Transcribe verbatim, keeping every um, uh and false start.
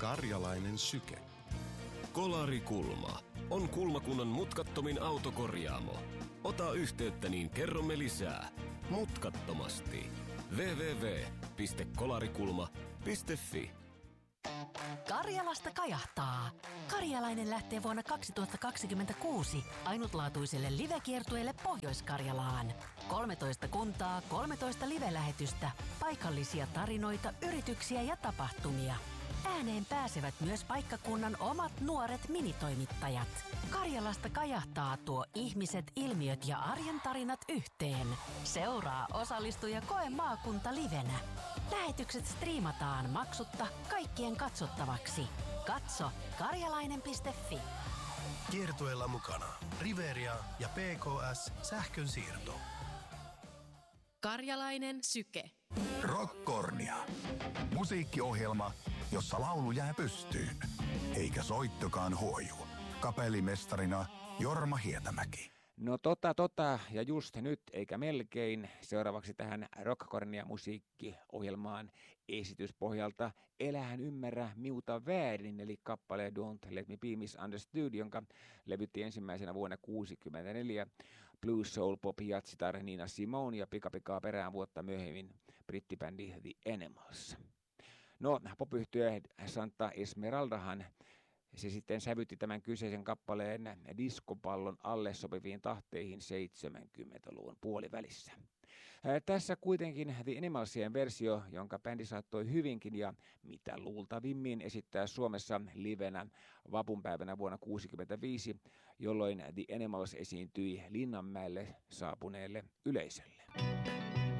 Karjalainen syke. Kolarikulma on Kulmakunnan mutkattomin autokorjaamo. Ota yhteyttä, niin kerromme lisää. Mutkattomasti. double-u double-u double-u piste kolarikulma piste fi. Karjalasta kajahtaa. Karjalainen lähtee vuonna kaksituhattakaksikymmentäkuusi ainutlaatuiselle livekiertueelle Pohjois-Karjalaan. kolmetoista kuntaa, kolmetoista live-lähetystä, paikallisia tarinoita, yrityksiä ja tapahtumia. Ääneen pääsevät myös paikkakunnan omat nuoret minitoimittajat. Karjalasta kajahtaa tuo ihmiset, ilmiöt ja arjen tarinat yhteen. Seuraa, osallistu ja koe maakunta livenä. Lähetykset striimataan maksutta kaikkien katsottavaksi. Katso karjalainen piste fi. Kiertueella mukana Riveria ja P K S Sähkönsiirto. Karjalainen syke. Rockkornia. Musiikkiohjelma, jossa laulu jää pystyyn, eikä soittokaan huoju. Kapellimestarina Jorma Hietämäki. No tota, tota, ja just nyt, eikä melkein. Seuraavaksi tähän Rockkornia musiikkiohjelmaan esityspohjalta Elähän ymmärrä miuta väärin, eli kappale Don't Let Me Be Misunderstood, jonka levytti ensimmäisenä vuonna tuhatyhdeksänsataakuusikymmentäneljä Blues Soul Pop jatsitar Nina Simone ja pikapikaa perään vuotta myöhemmin brittibändi The Animals. No, popyhtye Santa Esmeraldahan se sitten sävytti tämän kyseisen kappaleen diskopallon alle sopiviin tahteihin seitsemänkymmentäluvun puolivälissä. Ää, tässä kuitenkin The Animalsien versio, jonka bändi saattoi hyvinkin ja mitä luultavimmin esittää Suomessa livenä vapunpäivänä vuonna tuhatyhdeksänsataakuusikymmentäviisi, jolloin The Animals esiintyi Linnanmäelle saapuneelle yleisölle.